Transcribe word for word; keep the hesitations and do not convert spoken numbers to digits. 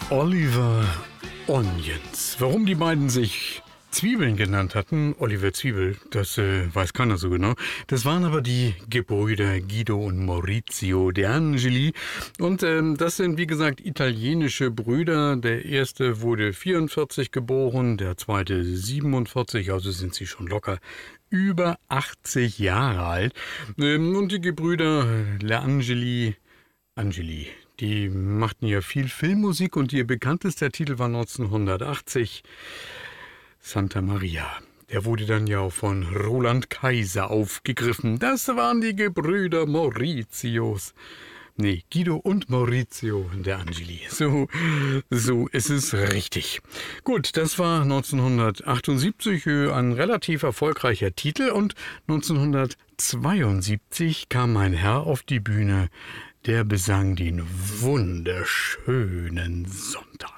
Oliver Onions. Warum die beiden sich Zwiebeln genannt hatten, Oliver Zwiebel, das äh, weiß keiner so genau. Das waren aber die Gebrüder Guido und Maurizio De Angeli. Und ähm, das sind, wie gesagt, italienische Brüder. Der erste wurde vierundvierzig geboren, der zweite siebenundvierzig, also sind sie schon locker über achtzig Jahre alt. Ähm, und die Gebrüder Le Angeli, Angeli, die machten ja viel Filmmusik und ihr bekanntester Titel war neunzehnhundertachtzig Santa Maria. Der wurde dann ja auch von Roland Kaiser aufgegriffen. Das waren die Gebrüder Mauritius. Nee, Guido und Maurizio De Angeli. So, so ist es richtig. Gut, das war neunzehnhundertachtundsiebzig ein relativ erfolgreicher Titel und neunzehnhundertzweiundsiebzig kam ein Herr auf die Bühne, der besang den wunderschönen Sonntag.